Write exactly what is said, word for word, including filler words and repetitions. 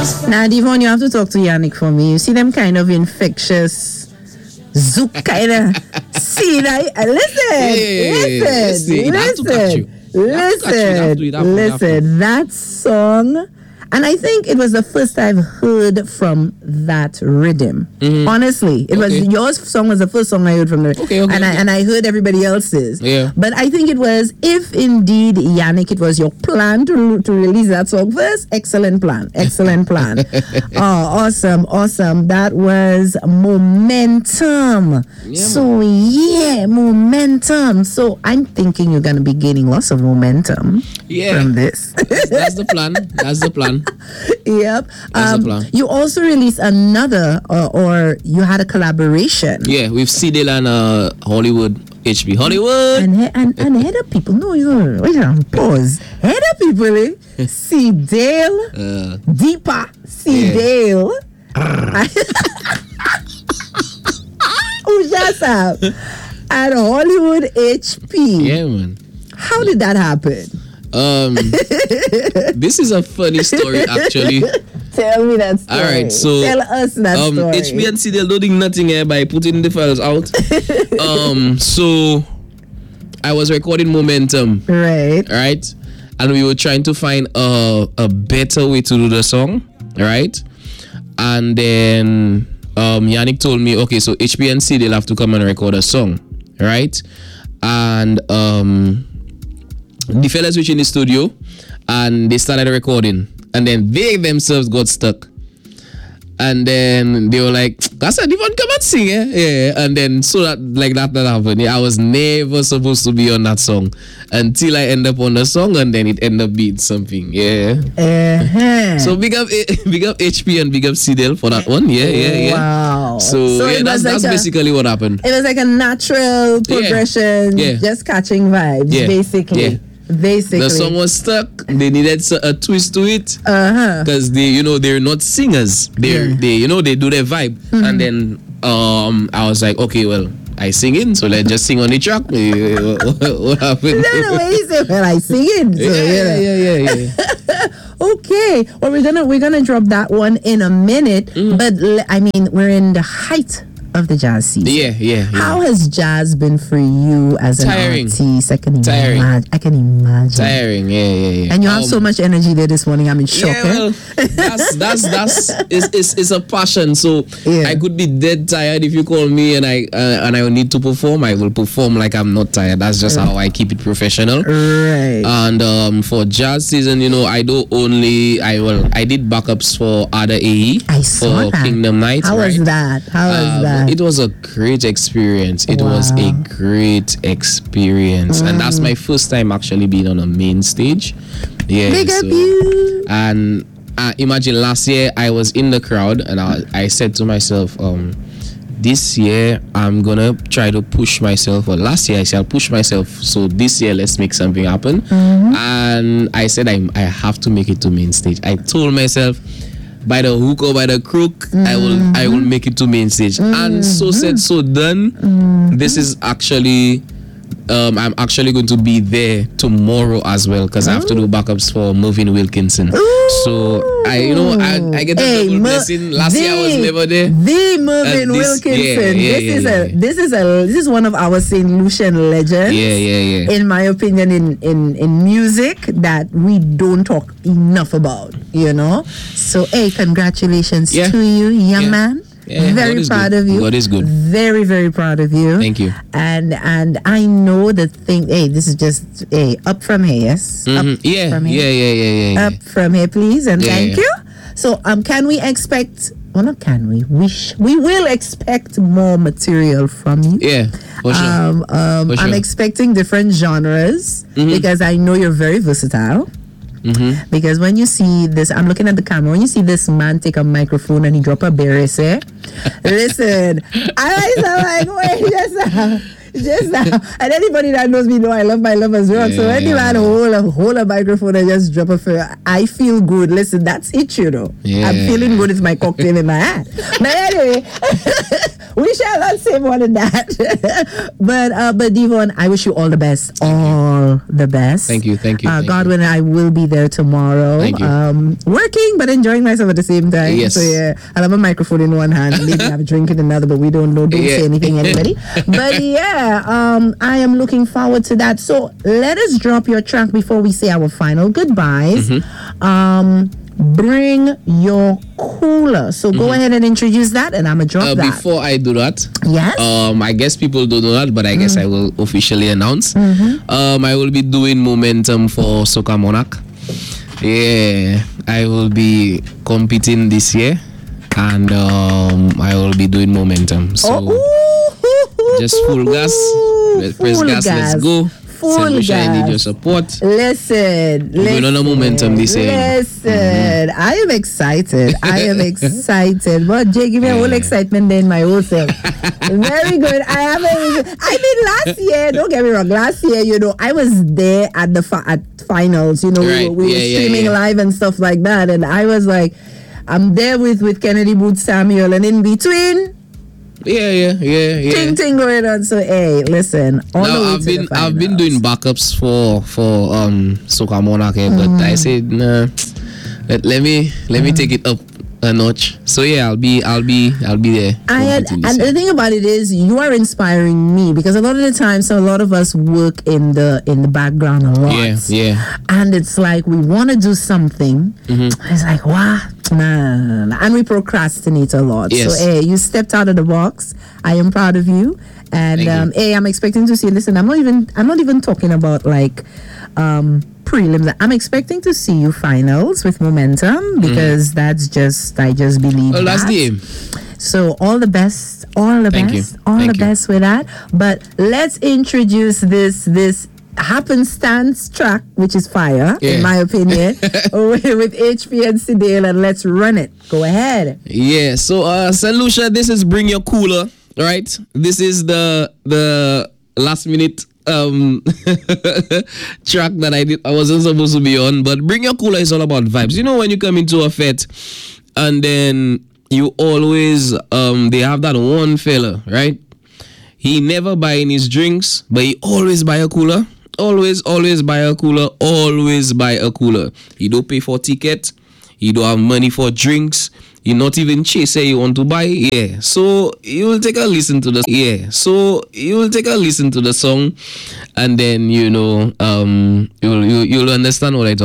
Now, Devon, you have to talk to Yannick for me. You see them kind of infectious zouk kind of. See that? Listen, listen, listen, listen. That song. And I think it was the first I've heard from that rhythm. Mm-hmm. Honestly, it okay. was your song was the first song I heard from the okay, okay, and okay. I and I heard everybody else's. Yeah. But I think it was, if indeed, Yannick, it was your plan to to release that song first. Excellent plan. Excellent plan. Oh, awesome, awesome. That was Momentum. Yeah, so yeah, Momentum. So I'm thinking you're gonna be gaining lots of momentum yeah. from this. that's, that's the plan. That's the plan. Yep. Um, you also released another, uh, or you had a collaboration. Yeah, with C-Dale and uh, Hollywood H P. Hollywood. And he, and, and head of people. No, you know, wait a pause. Head of people, eh? C-Dale, uh, Deepa, C-Dale. Yeah. Ujasa. And Hollywood H P. Yeah, man. How did that happen? Um, this is a funny story, actually. Tell me that story. All right, so tell us that um, story. H P and C-Dale doing nothing here by putting the files out. um, so I was recording Momentum, right? Right, and we were trying to find a a better way to do the song, right? And then um, Yannick told me, okay, so H P and C-Dale have to come and record a song, right? And um. the fellas were in the studio and they started recording, and then they themselves got stuck, and then they were like, "That's a Devon, come and sing, eh?" Yeah, and then so that like that that happened. Yeah, I was never supposed to be on that song until I end up on the song, and then it ended up being something. Yeah. Uh-huh. So big up, big up H P and big up C-Dale for that one. Yeah, yeah, yeah. Wow. So, so yeah, that's like that's a, basically what happened. It was like a natural progression, yeah. Yeah. just catching vibes, yeah. basically. Yeah. Basically, the song was stuck. They needed a twist to it, uh-huh. because they, you know, they're not singers. They, yeah. they, you know, they do their vibe. Mm-hmm. And then, um, I was like, okay, well, I sing in, so let's just sing on the track. what, what happened? No, no, way you say, well, I sing in. So, yeah, yeah, yeah, yeah, yeah. Okay, well, we're gonna we're gonna drop that one in a minute. Mm. But I mean, we're in the height of the jazz season. Yeah, yeah, yeah. How has jazz been for you as Tiring. an artist? I can Tiring. imagine. I can imagine. Tiring, yeah, yeah, yeah. And you have um, so much energy there this morning. I'm in shock. Yeah, well, that's that's that's it's, it's, it's a passion. So yeah. I could be dead tired if you call me and I uh, and I need to perform. I will perform like I'm not tired. That's just right. how I keep it professional. Right. And um, for jazz season, you know, I do only I well I did backups for Ada A E I saw for that. Kingdom Night. How right? was that? How was um, that? It was a great experience. It wow. was a great experience, mm. and that's my first time actually being on a main stage. Yeah, Big so, up you. And uh, imagine last year I was in the crowd and I, I said to myself, um, this year I'm gonna try to push myself. Or last year I said I'll push myself. So this year let's make something happen. Mm-hmm. And I said I I have to make it to main stage. I told myself, by the hook or by the crook, mm-hmm. I will I will make it to main stage. Mm-hmm. And so said, so done. Mm-hmm. This is actually, um, I'm actually going to be there tomorrow as well, because I have to do backups for Mervyn Wilkinson. Ooh. So I, you know, I, I get a hey, double Mer- blessing. Last the, year I was never there. The Mervyn this, Wilkinson. Yeah, yeah, this yeah, is yeah, a yeah. this is a this is one of our Saint Lucian legends. Yeah, yeah, yeah. In my opinion, in in in music that we don't talk enough about. You know. So hey, congratulations yeah. to you, young yeah. man. Yeah, very proud good. of you. God is good. Very, very proud of you. Thank you. And and I know the thing. Hey, this is just hey up from here. Yes. Mm-hmm. Up yeah, from here. yeah. Yeah. Yeah. Yeah. Up from here, please, and yeah, thank yeah. you. So um, can we expect? Well, not can we. We sh- we will expect more material from you. Yeah. For sure. Um, um, for sure. I'm expecting different genres mm-hmm. because I know you're very versatile. Mm-hmm. Because when you see this, I'm looking at the camera. When you see this man take a microphone and he drop a berry, say, listen, I was like, wait, just uh, Just now. And anybody that knows me know I love my lovers rock. Yeah, so any yeah, man yeah. hold a hold a microphone and just drop a fur, I feel good. Listen, that's it, you know. Yeah. I'm feeling good with my cocktail in my hand. But anyway, we shall not say more than that. but uh, but Devon, I wish you all the best. All the best. Thank you, thank you. Uh, thank Godwin and I will be there tomorrow. Thank you. Um, working but enjoying myself at the same time. Yes. So yeah, I'll have a microphone in one hand, maybe have a drink in another, but we don't know. Don't Yeah. say anything, anybody. But yeah, um, I am looking forward to that. So let us drop your track before we say our final goodbyes. Mm-hmm. Um, bring your cooler. So go ahead and introduce that, and I'm gonna drop Uh, that. before I do that, Yes. um, I guess people don't know that, but I guess I will officially announce. Mm-hmm. Um, I will be doing momentum for Soca Monarch. Yeah, I will be competing this year, and um, I will be doing momentum. So oh, just full gas, let's press Full gas, let's gas. go. Full Saint Lucia, I need gas. your support. Listen, We're going on a momentum this year. Listen, I am excited. I am excited. But Jay, give me a whole excitement then my whole self. Very good. I haven't. I mean, last year. Don't get me wrong. Last year, you know, I was there at the fi- at finals. You know, we, Right. were, we Yeah, were yeah, streaming yeah. live and stuff like that, and I was like, I'm there with with Kennedy Booth Samuel, and in between. Yeah, yeah, yeah, yeah. Ting ting going on. So hey, listen. All the Now way I've to been the I've been finals. doing backups for for um Soca Monarch, eh, but I said nah, let, let me let me take it up a notch. So yeah, I'll be I'll be I'll be there. I had, competing this and year. the thing about it is, you are inspiring me because a lot of the times, a lot of us work in the in the background a lot. Yeah, yeah. And it's like we want to do something. Mm-hmm. It's like, wow, nah, nah, nah, nah. And we procrastinate a lot. Yes. So, hey, you stepped out of the box. I am proud of you. And Thank um, you. hey, I'm expecting to see. Listen, I'm not even. I'm not even talking about like um, prelims. I'm expecting to see you finals with momentum because that's just. I just believe. Well, that's that. the aim. So all the best, all the Thank you. best, all Thank the you. best with that. But let's introduce this this happenstance track, which is fire, Yeah. in my opinion, with with H P and Sidale, and let's run it. Go ahead. Yeah, so uh Saint Lucia, this is Bring Your Cooler, right? This is the the last minute um track that I did I wasn't supposed to be on, but Bring Your Cooler is all about vibes. You know, when you come into a fete and then you always um they have that one fella, right? He never buying his drinks, but he always buy a cooler. Always, always buy a cooler. Always buy a cooler. He don't pay for ticket. You don't have money for drinks. You not even chase say you want to buy. Yeah. So you will take a listen to the yeah. So you will take a listen to the song, and then you know um you'll you, you'll understand what I talk.